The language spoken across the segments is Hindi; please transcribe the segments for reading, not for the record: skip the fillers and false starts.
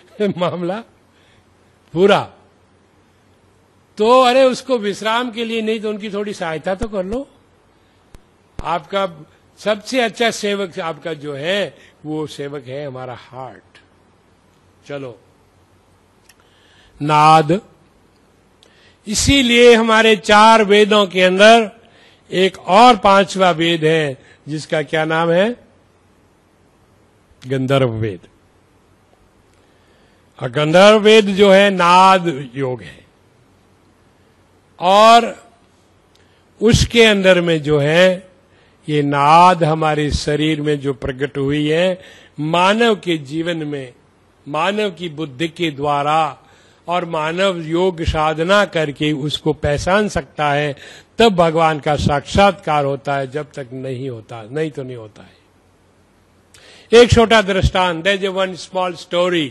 मामला पूरा। तो अरे उसको विश्राम के लिए नहीं तो उनकी थोड़ी सहायता तो कर लो। आपका सबसे अच्छा सेवक आपका जो है वो सेवक है हमारा हार्ट। चलो, नाद। इसीलिए हमारे 4 वेदों के अंदर एक और 5वां वेद है जिसका क्या नाम है? गंधर्व वेद। और गंधर्व वेद जो है नाद योग है, और उसके अंदर में जो है ये नाद हमारे शरीर में जो प्रकट हुई है, मानव के जीवन में, मानव की बुद्धि के द्वारा और मानव योग साधना करके उसको पहचान सकता है, तब भगवान का साक्षात्कार होता है। जब तक नहीं होता, नहीं तो नहीं होता है। एक छोटा दृष्टांत, there is one small story.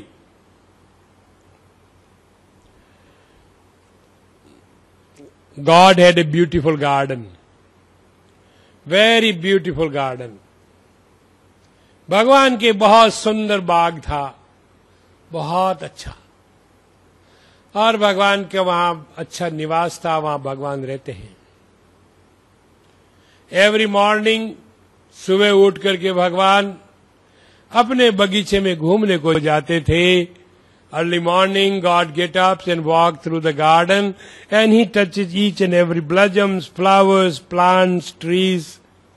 God had a beautiful garden, very beautiful garden. भगवान के बहुत सुंदर बाग था, बहुत अच्छा, और भगवान के वहां अच्छा निवास था, वहां भगवान रहते हैं। एवरी मॉर्निंग सुबह उठ करके भगवान अपने बगीचे में घूमने को जाते थे। Early morning, God gets up and walks through the garden, and He touches each and every blossoms, flowers, plants, trees,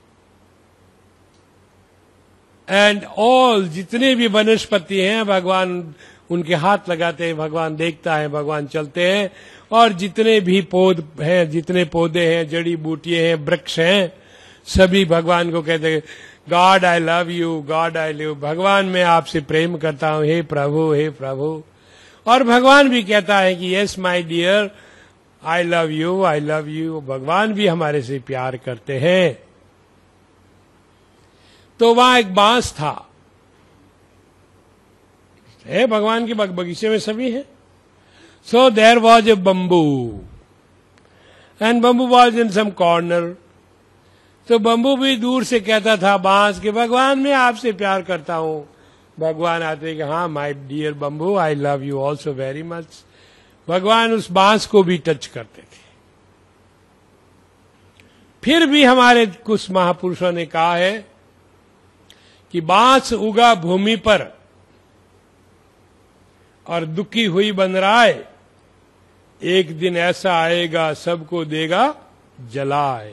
and all जितने भी वनस्पति हैं भगवान उनके हाथ लगाते हैं, भगवान देखता है, भगवान चलते हैं। और जितने भी पौध हैं, जितने पौधे हैं, जड़ी बूटियां हैं, वृक्ष हैं, सभी भगवान को कहते हैं, God I love you, God I love, भगवान मैं आपसे प्रेम करता हूं, हे प्रभु, हे प्रभु। और भगवान भी कहता है कि yes my dear, I love you, I love you. भगवान भी हमारे से प्यार करते हैं। तो वहां एक बांस था, है भगवान के बगीचे में सभी है। So there was a bamboo, and bamboo was in some corner. तो बम्बू भी दूर से कहता था बांस के, भगवान मैं आपसे प्यार करता हूं। भगवान आते कि हाँ my dear bamboo, I love you also very much. भगवान उस बांस को भी टच करते थे। फिर भी हमारे कुछ महापुरुषों ने कहा है कि बांस उगा भूमि पर और दुखी हुई बन रहा है, एक दिन ऐसा आएगा सबको देगा जलाए।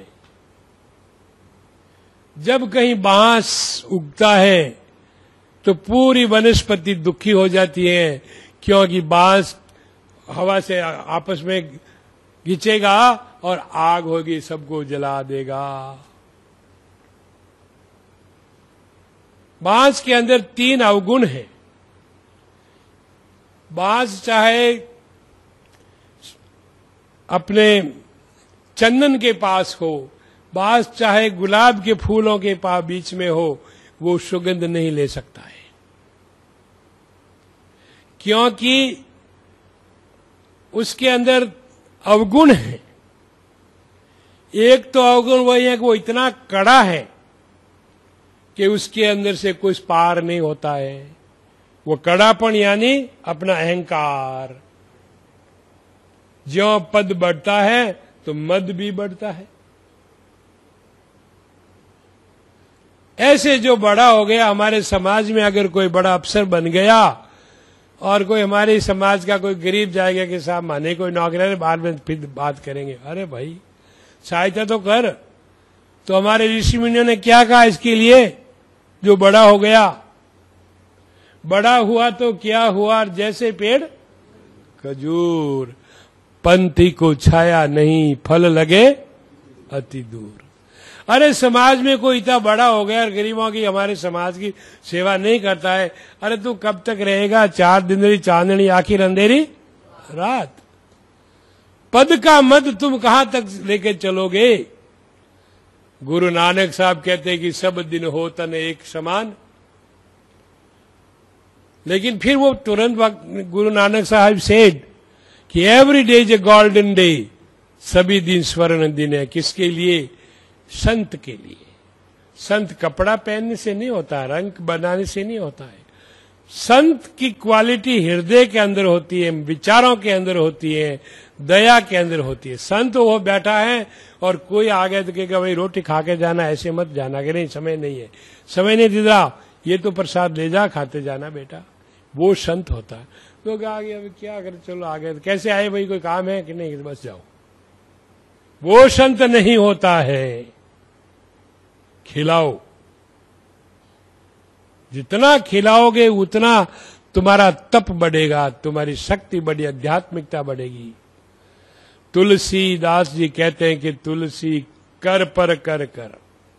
जब कहीं बांस उगता है तो पूरी वनस्पति दुखी हो जाती है, क्योंकि बांस हवा से आपस में खींचेगा और आग होगी, सबको जला देगा। बांस के अंदर 3 अवगुण हैं। बांस चाहे अपने चंदन के पास हो, बांस चाहे गुलाब के फूलों के पास बीच में हो, वो सुगंध नहीं ले सकता है, क्योंकि उसके अंदर अवगुण है। एक तो अवगुण वही है कि वो इतना कड़ा है कि उसके अंदर से कुछ पार नहीं होता है। वो कड़ापन यानी अपना अहंकार। ज्यों पद बढ़ता है तो मद भी बढ़ता है। ऐसे जो बड़ा हो गया, हमारे समाज में अगर कोई बड़ा अफसर बन गया और कोई हमारे समाज का कोई गरीब जाएगा कि साहब माने कोई नौकरी, बाद में फिर बात करेंगे, अरे भाई सहायता तो कर। तो हमारे ऋषि मुनियों ने क्या कहा इसके लिए? जो बड़ा हो गया, बड़ा हुआ तो क्या हुआ, जैसे पेड़ खजूर, पंथी को छाया नहीं, फल लगे अति दूर। अरे समाज में कोई इतना बड़ा हो गया और गरीबों की, हमारे समाज की सेवा नहीं करता है, अरे तू कब तक रहेगा? 4 दिन रही चांदनी, आखिर अंधेरी रात। पद का मद तुम कहां तक लेके चलोगे? गुरु नानक साहब कहते हैं कि सब दिन हो तन एक समान। लेकिन फिर वो तुरंत गुरु नानक साहब सेड कि every day is a golden day, सभी दिन स्वर्ण दिन है। किसके लिए? संत के लिए। संत कपड़ा पहनने से नहीं होता, रंग बनाने से नहीं होता है। संत की क्वालिटी हृदय के अंदर होती है, विचारों के अंदर होती है, दया के अंदर होती है। संत वो बैठा है और कोई आ गया तो कहेगा भाई रोटी खा के जाना, ऐसे मत जाना, कि नहीं समय नहीं है, समय नहीं दिला, ये तो प्रसाद ले जा, खाते जाना बेटा। वो संत होता है। लोग आ गए, अभी क्या करें, चलो आ गए, कैसे आए भाई, कोई काम है कि नहीं, बस जाओ। वो संत नहीं होता है। खिलाओ, जितना खिलाओगे उतना तुम्हारा तप बढ़ेगा, तुम्हारी शक्ति बढ़ी, आध्यात्मिकता बढ़ेगी। तुलसीदास जी कहते हैं कि तुलसी कर पर कर कर,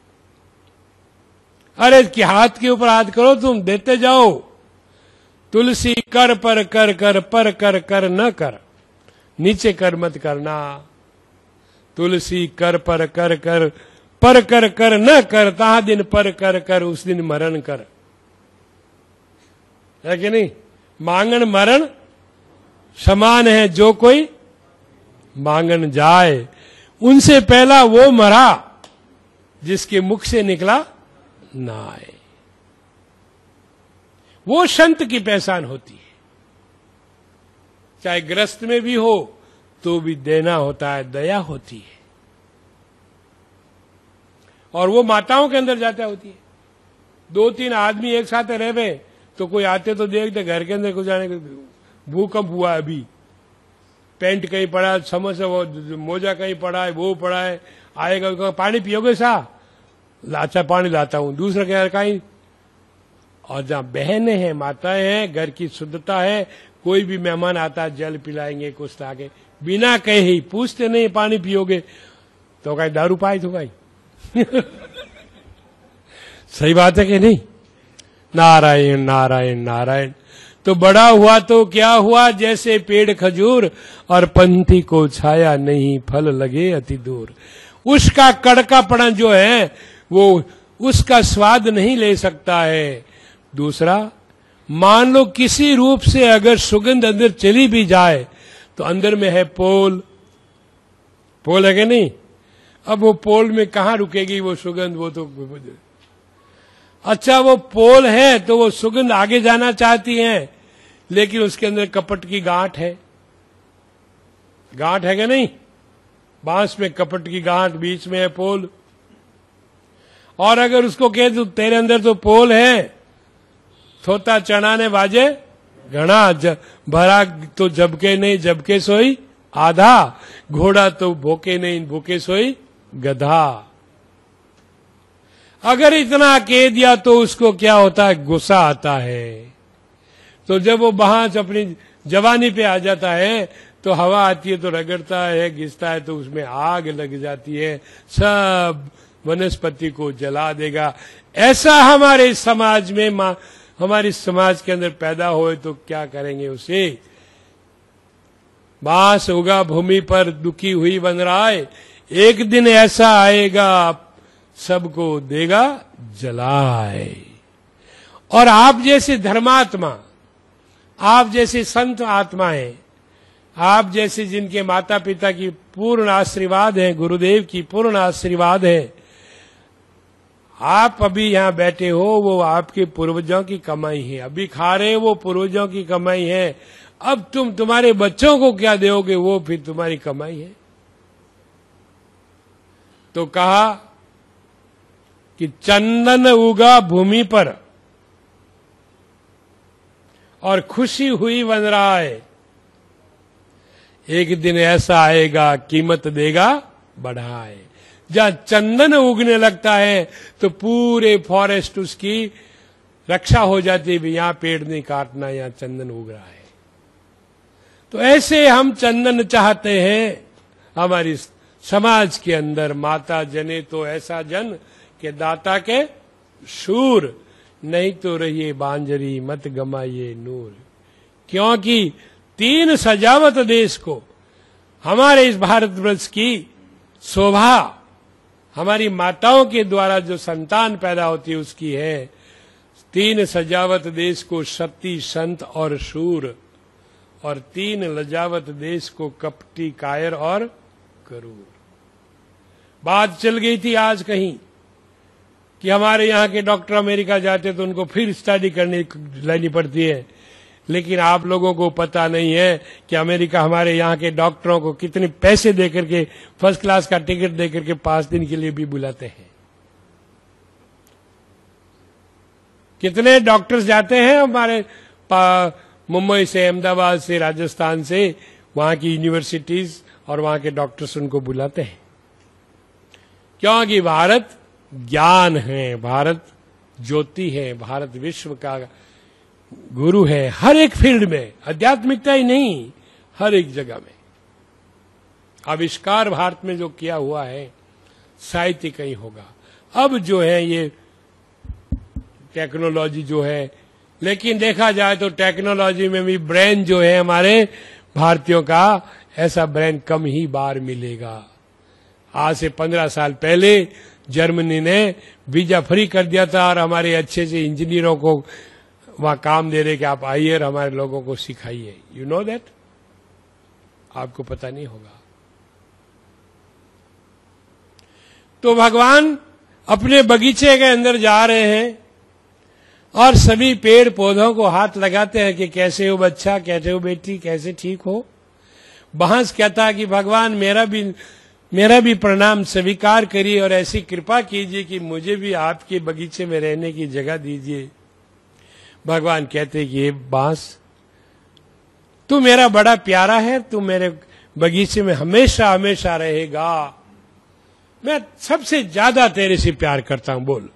अरे कि हाथ के ऊपर हाथ करो, तुम देते जाओ। तुलसी कर पर कर कर, पर कर कर न कर, नीचे कर मत करना। तुलसी कर पर कर कर, पर कर कर न कर, ता दिन पर कर कर, उस दिन मरण कर, है कि नहीं। मांगन मरण समान है, जो कोई मांगन जाए। उनसे पहला वो मरा जिसके मुख से निकला ना आए। वो संत की पहचान होती है। चाहे ग्रस्त में भी हो तो भी देना होता है, दया होती है। और वो माताओं के अंदर जाता होती है। 2-3 आदमी एक साथ रहे तो कोई आते तो देखते घर के अंदर कुछ जाने, भूकंप हुआ अभी, पेंट कहीं पड़ा, समोसा वो मोजा कहीं पड़ा है, वो पड़ा है, आएगा पानी पियोगे सा, अच्छा पानी लाता हूं, दूसरा कह रहा कहीं। और जहां बहनें हैं, माताएं हैं, घर की शुद्धता है, कोई भी मेहमान आता है जल पिलाएंगे, कुछ आगे बिना कहे ही, पूछते नहीं पानी पियोगे तो कहीं दारू पाई तो कहीं सही बात है कि नहीं। नारायण नारायण नारायण। तो बड़ा हुआ तो क्या हुआ, जैसे पेड़ खजूर और पंथी को छाया नहीं, फल लगे अति दूर। उसका कड़कापन जो है वो उसका स्वाद नहीं ले सकता है। दूसरा, मान लो किसी रूप से अगर सुगंध अंदर चली भी जाए तो अंदर में है पोल, पोल है कि नहीं। अब वो पोल में कहां रुकेगी वो सुगंध, वो तो अच्छा वो पोल है तो वो सुगंध आगे जाना चाहती है, लेकिन उसके अंदर कपट की गांठ है, गांठ है कि नहीं। बांस में कपट की गांठ, बीच में है पोल। और अगर उसको कहे तो तेरे अंदर तो पोल है, थोता चना ने बाजे घना, भरा तो जबके नहीं जबके सोई आधा, घोड़ा तो भूखे नहीं भूखे सोई गधा। अगर इतना कह दिया तो उसको क्या होता है, गुस्सा आता है। तो जब वो वहां से अपनी जवानी पे आ जाता है तो हवा आती है तो रगड़ता है, घिसता है, तो उसमें आग लग जाती है, सब वनस्पति को जला देगा। ऐसा हमारे समाज में, हमारे समाज के अंदर पैदा होए तो क्या करेंगे उसे। बांस उगा भूमि पर दुखी हुई बन रहा है, एक दिन ऐसा आएगा सबको देगा जलाए। और आप जैसे धर्मात्मा, आप जैसे संत आत्माएं, आप जैसे जिनके माता पिता की पूर्ण आशीर्वाद है, गुरुदेव की पूर्ण आशीर्वाद है, आप अभी यहां बैठे हो, वो आपके पूर्वजों की कमाई है। अभी खा रहे वो पूर्वजों की कमाई है। अब तुम तुम्हारे बच्चों को क्या दोगे, वो फिर तुम्हारी कमाई है। तो कहा कि चंदन उगा भूमि पर और खुशी हुई बन रहा है, एक दिन ऐसा आएगा कीमत देगा बढ़ाए। जहां चंदन उगने लगता है तो पूरे फॉरेस्ट उसकी रक्षा हो जाती है, यहां पेड़ नहीं काटना, यहां चंदन उग रहा है। तो ऐसे हम चंदन चाहते हैं हमारी समाज के अंदर। माता जने तो ऐसा जन के दाता के शूर, नहीं तो रहिए बांजरी मत गमाइए नूर। क्योंकि 3 सजावत देश को, हमारे इस भारतवर्ष की शोभा हमारी माताओं के द्वारा जो संतान पैदा होती है उसकी है। 3 सजावत देश को सती संत और शूर, और 3 लजावत देश को कपटी कायर और क्रूर। बात चल गई थी आज कहीं कि हमारे यहाँ के डॉक्टर अमेरिका जाते तो उनको फिर स्टडी लेनी पड़ती है, लेकिन आप लोगों को पता नहीं है कि अमेरिका हमारे यहाँ के डॉक्टरों को कितने पैसे देकर के फर्स्ट क्लास का टिकट देकर के 5 दिन के लिए भी बुलाते हैं। कितने डॉक्टर्स जाते हैं हमारे मुंबई से, अहमदाबाद से, राजस्थान से, वहां की यूनिवर्सिटीज और वहां के डॉक्टर्स उनको बुलाते हैं, क्योंकि भारत ज्ञान है, भारत ज्योति है, भारत विश्व का गुरु है हर एक फील्ड में, आध्यात्मिकता ही नहीं, हर एक जगह में। आविष्कार भारत में जो किया हुआ है, साहित्य कहीं होगा। अब जो है ये टेक्नोलॉजी जो है, लेकिन देखा जाए तो टेक्नोलॉजी में भी ब्रेन जो है हमारे भारतीयों का, ऐसा ब्रेन कम ही बार मिलेगा। आज से 15 साल पहले जर्मनी ने वीजा फ्री कर दिया था और हमारे अच्छे से इंजीनियरों को वहां काम दे रहे कि आप आइए और हमारे लोगों को सिखाइए। You know that? आपको पता नहीं होगा। तो भगवान अपने बगीचे के अंदर जा रहे हैं और सभी पेड़ पौधों को हाथ लगाते हैं कि कैसे हो बच्चा, कैसे हो बेटी, कैसे ठीक हो। बांस कहता है कि भगवान मेरा भी प्रणाम स्वीकार करिए और ऐसी कृपा कीजिए कि मुझे भी आपके बगीचे में रहने की जगह दीजिए। भगवान कहते कि ये बांस, तू मेरा बड़ा प्यारा है, तू मेरे बगीचे में हमेशा हमेशा रहेगा, मैं सबसे ज्यादा तेरे से प्यार करता हूं। बोल।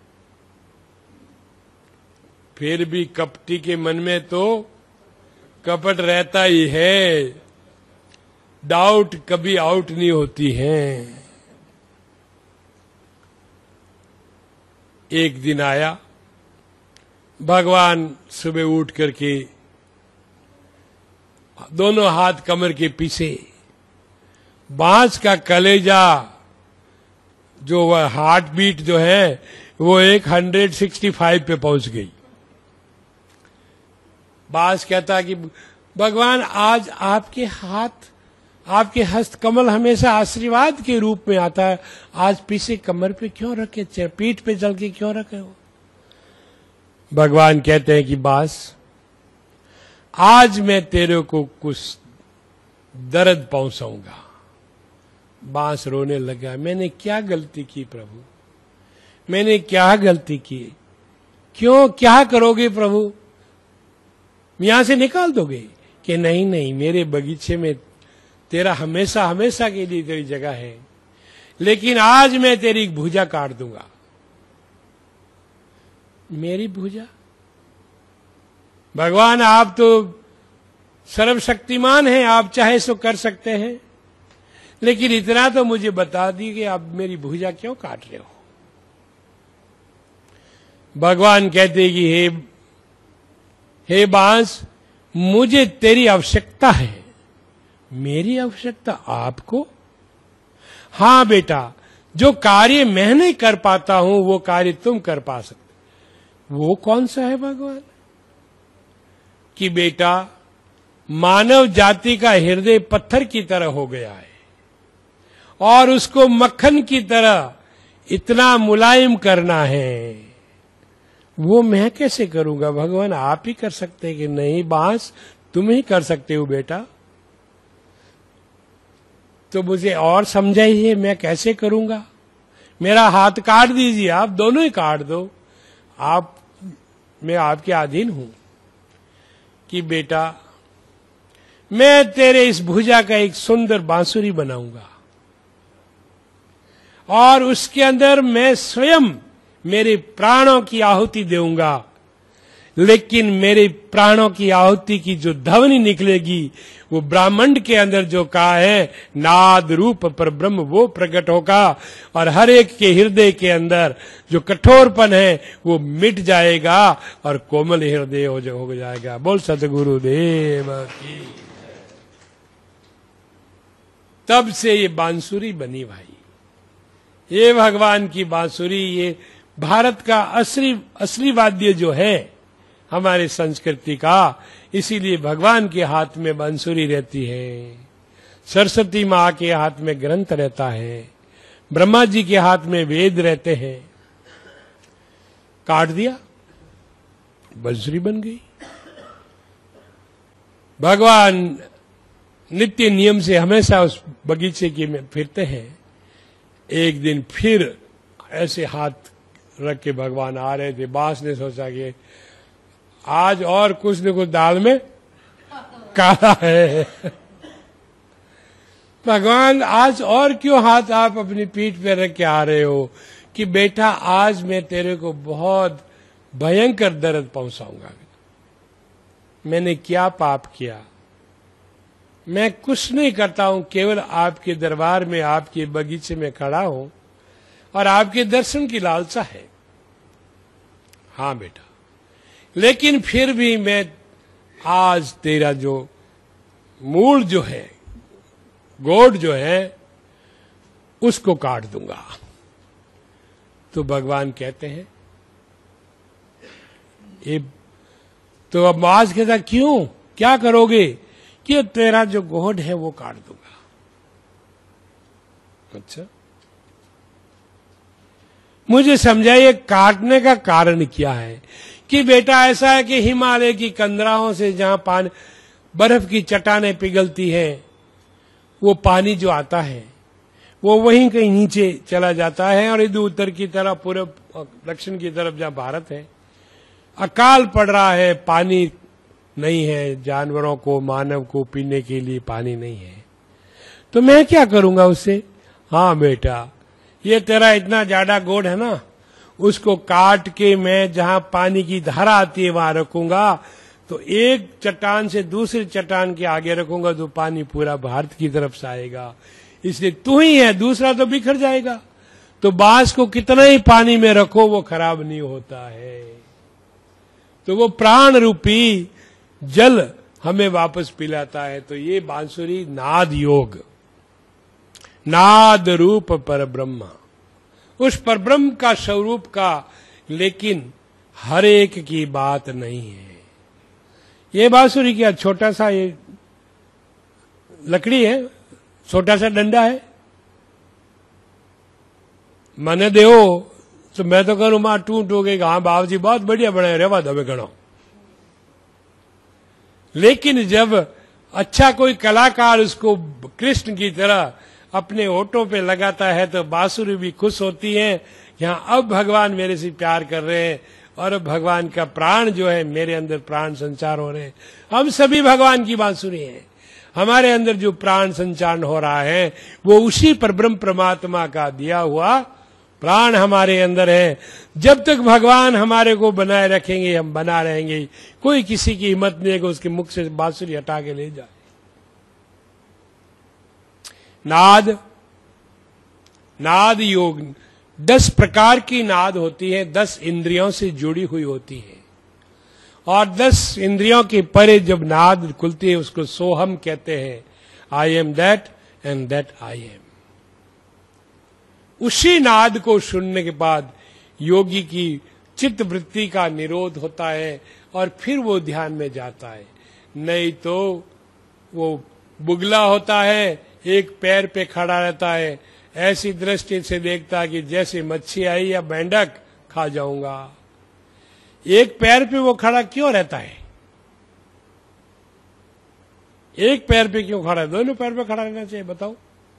फिर भी कपटी के मन में तो कपट रहता ही है, डाउट कभी आउट नहीं होती है। एक दिन आया, भगवान सुबह उठ करके दोनों हाथ कमर के पीछे, बांस का कलेजा जो वह हार्ट बीट जो है वो 165 पे पहुंच गई। बांस कहता कि भगवान आज आपके हाथ, आपके हस्त कमल हमेशा आशीर्वाद के रूप में आता है, आज पीछे कमर पे क्यों रखे, पीठ पे चल के क्यों रखे हो? भगवान कहते हैं कि बांस, आज मैं तेरे को कुछ दर्द पहुंचाऊंगा। बांस रोने लगा, मैंने क्या गलती की प्रभु, मैंने क्या गलती की? क्यों, क्या करोगे प्रभु? यहां से निकाल दोगे? कि नहीं नहीं, मेरे बगीचे में तेरा हमेशा हमेशा के लिए तेरी जगह है, लेकिन आज मैं तेरी भुजा काट दूंगा। मेरी भुजा? भगवान आप तो सर्वशक्तिमान हैं, आप चाहे सो कर सकते हैं, लेकिन इतना तो मुझे बता दी कि आप मेरी भुजा क्यों काट रहे हो? भगवान कहते कि हे बांस, मुझे तेरी आवश्यकता है। मेरी आवश्यकता आपको? हां बेटा, जो कार्य मैं नहीं कर पाता हूं वो कार्य तुम कर पा सकते। वो कौन सा है भगवान? कि बेटा, मानव जाति का हृदय पत्थर की तरह हो गया है और उसको मक्खन की तरह इतना मुलायम करना है। वो मैं कैसे करूंगा भगवान? आप ही कर सकते हैं। कि नहीं बांस, तुम ही कर सकते हो बेटा। तो मुझे और समझाइए, मैं कैसे करूंगा? मेरा हाथ काट दीजिए, आप दोनों ही काट दो, मैं आपके अधीन हूं। कि बेटा, मैं तेरे इस भुजा का एक सुंदर बांसुरी बनाऊंगा और उसके अंदर मैं स्वयं मेरे प्राणों की आहुति दूंगा, लेकिन मेरे प्राणों की आहुति की जो ध्वनि निकलेगी वो ब्रह्मांड के अंदर जो कहा है नाद रूप पर ब्रह्म वो प्रकट होगा और हर एक के हृदय के अंदर जो कठोरपन है वो मिट जाएगा और कोमल हृदय हो जाएगा। बोल सतगुरुदेव की। तब से ये बांसुरी बनी भाई, ये भगवान की बांसुरी, ये भारत का असली वाद्य जो है हमारे संस्कृति का, इसीलिए भगवान के हाथ में बांसुरी रहती है, सरस्वती माँ के हाथ में ग्रंथ रहता है, ब्रह्मा जी के हाथ में वेद रहते हैं काट दिया, बांसुरी बन गई। भगवान नित्य नियम से हमेशा उस बगीचे की में फिरते हैं। एक दिन फिर ऐसे हाथ रख के भगवान आ रहे थे। बांस ने सोचा कि आज और कुछ न कुछ दाल में काला है। भगवान आज और क्यों हाथ आप अपनी पीठ पे रख के आ रहे हो कि बेटा आज मैं तेरे को बहुत भयंकर दर्द पहुंचाऊंगा। मैंने क्या पाप किया? मैं कुछ नहीं करता हूं, केवल आपके दरबार में, आपके बगीचे में खड़ा हूं और आपके दर्शन की लालसा है। हाँ बेटा, लेकिन फिर भी मैं आज तेरा जो मूल जो है, गोड जो है, उसको काट दूंगा। तो भगवान कहते हैं ये तो अब माज कहता क्यों, क्या करोगे? कि तेरा जो गोड है वो काट दूंगा। अच्छा, मुझे समझाइए काटने का कारण क्या है? कि बेटा ऐसा है कि हिमालय की कंदराओं से जहां पानी, बर्फ की चट्टानें पिघलती हैं, वो पानी जो आता है वो वहीं कहीं नीचे चला जाता है और इधर उत्तर की तरफ, पूर्व दक्षिण की तरफ जहां भारत है, अकाल पड़ रहा है, पानी नहीं है, जानवरों को, मानव को पीने के लिए पानी नहीं है। तो मैं क्या करूंगा उससे? हाँ बेटा, ये तेरा इतना ज्यादा गोड है ना, उसको काट के मैं जहां पानी की धारा आती है वहां रखूंगा। तो एक चट्टान से दूसरी चट्टान के आगे रखूंगा तो पानी पूरा भारत की तरफ से आएगा। इसलिए तू ही है, दूसरा तो बिखर जाएगा। तो बांस को कितना ही पानी में रखो वो खराब नहीं होता है। तो वो प्राण रूपी जल हमें वापस पिलाता है। तो ये बांसुरी नाद योग, नाद रूप पर ब्रह्मा, उस परब्रह्म का स्वरूप का, लेकिन हर एक की बात नहीं है। ये बांसुरी क्या छोटा सा ये लकड़ी है, छोटा सा डंडा है, मने देओ तो मैं तो करूं मां टूट हो गई, हाँ बाबू जी बहुत बढ़िया बने, रेवा दबे गणो। लेकिन जब अच्छा कोई कलाकार उसको कृष्ण की तरह अपने होठों पे लगाता है तो बांसुरी भी खुश होती है, यहां अब भगवान मेरे से प्यार कर रहे हैं और अब भगवान का प्राण जो है, मेरे अंदर प्राण संचार हो रहे हैं। हम सभी भगवान की बांसुरी हैं। हमारे अंदर जो प्राण संचार हो रहा है वो उसी परब्रह्म परमात्मा का दिया हुआ प्राण हमारे अंदर है। जब तक भगवान हमारे को बनाए रखेंगे हम बना रहेंगे। कोई किसी की हिम्मत नहीं है कि उसके मुख से बांसुरी हटा के ले जाए। नाद, नाद योग 10 प्रकार की नाद होती है, 10 इंद्रियों से जुड़ी हुई होती है। और 10 इंद्रियों के परे जब नाद खुलती है उसको सोहम कहते हैं। I am that and that I am. उसी नाद को सुनने के बाद योगी की चित्त वृत्ति का निरोध होता है और फिर वो ध्यान में जाता है। नहीं तो वो बुगला होता है, एक पैर पे खड़ा रहता है, ऐसी दृष्टि से देखता है कि जैसे मच्छी आई या मेंढक खा जाऊंगा। एक पैर पे वो खड़ा क्यों रहता है? एक पैर पे क्यों खड़ा है? दोनों पैर पे खड़ा रहना चाहिए, बताओ।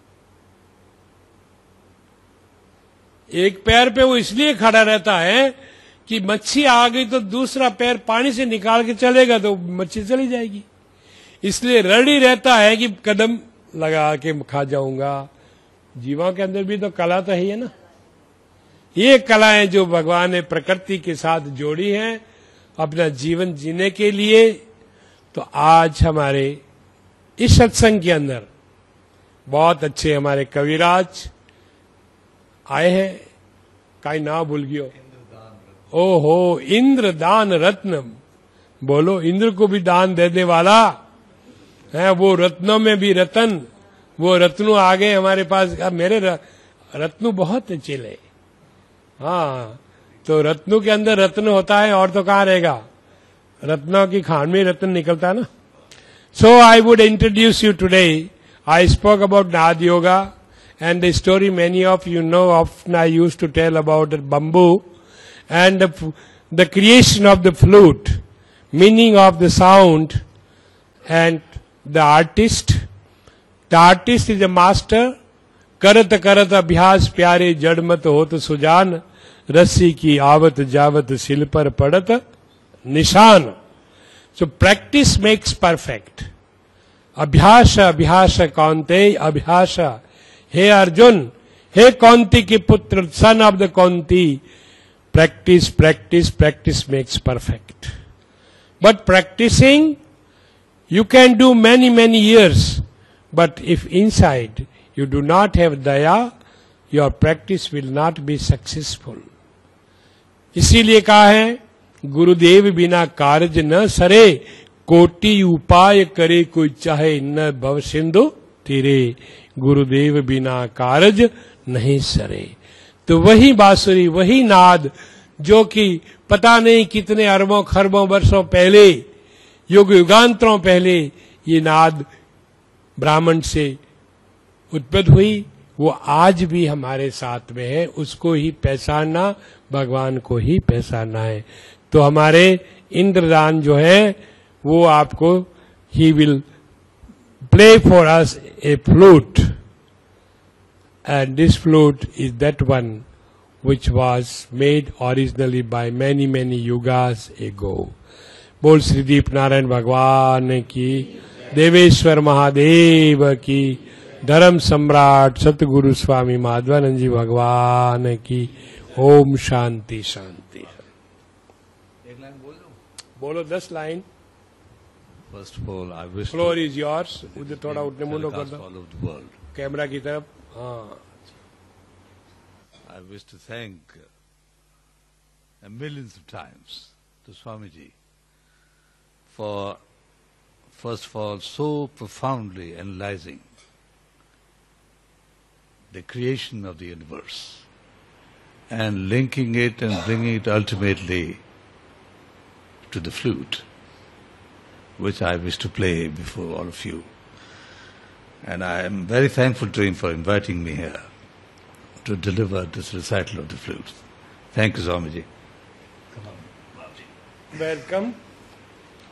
एक पैर पे वो इसलिए खड़ा रहता है कि मच्छी आ गई तो दूसरा पैर पानी से निकाल के चलेगा तो मच्छी चली जाएगी। इसलिए रेडी रहता है कि कदम लगा के खा जाऊंगा। जीवों के अंदर भी तो कला तो है ना। ये कलाएं जो भगवान ने प्रकृति के साथ जोड़ी हैं अपना जीवन जीने के लिए। तो आज हमारे इस सत्संग के अंदर बहुत अच्छे हमारे कविराज आए हैं। काई ना भूल गयो, ओहो इंद्र दान रत्न। बोलो, इंद्र को भी दान देने वाला है, वो रत्नों में भी रतन। वो रत्नों आ गए हमारे पास। मेरे रत्नों बहुत चिले। हाँ, तो रत्नों के अंदर रत्न होता है और तो कहाँ रहेगा? रत्नों की खान में रत्न निकलता है ना। सो I would introduce you today. I spoke about नाद yoga and the story many of you know. Often I used to tell about the bamboo and the creation of the flute, meaning of the sound, and the artist is a master. करत करत अभ्यास प्यारे जड़मत होत सुजान, रस्सी की आवत जावत सिल पर पड़त निशान. So practice makes perfect. Abhyasa, Abhyasa, Kaunte, Abhyasa. Hey Arjun, hey Kaunti ki putra, son of the Kaunti, practice, practice, practice makes perfect. But practicing, you can do many, many years. But if inside you do not have daya, your practice will not be successful. इसीलिए कहा है, गुरुदेव बिना कार्य न सरे, कोटि उपाय करे कोई चाहे न भव सिंधु तीरे. गुरुदेव बिना कार्य नहीं सरे. तो वही बांसुरी, वही नाद जो कि पता नहीं कितने अरबों खरबों वर्षों पहले, युग युगांतरों पहले ये नाद ब्राह्मण से उत्पन्न हुई, वो आज भी हमारे साथ में है. उसको ही पहचानना, भगवान को ही पहचानना है. तो हमारे इंद्रदान जो है वो आपको, he will play for us a flute, and this flute is that one which was made originally by many many yugas ago. बोल श्री दीप नारायण भगवान की, देवेश्वर महादेव की, धर्म सम्राट सतगुरु स्वामी माधवानंद जी भगवान की. ओम शांति शांति. एक लाइन बोल दो. बोलो 10 line. First of all, I wish floor is yours. उधर थोड़ा उठने मुंडो कर दो all of the world. Camera की तरफ. हाँ. I wish to thank millions of times to Swamiji for, first of all, so profoundly analyzing the creation of the universe and linking it and bringing it ultimately to the flute, which I wish to play before all of you. And I am very thankful to him for inviting me here to deliver this recital of the flute. Thank you, Swamiji. Come on, Babaji. Welcome.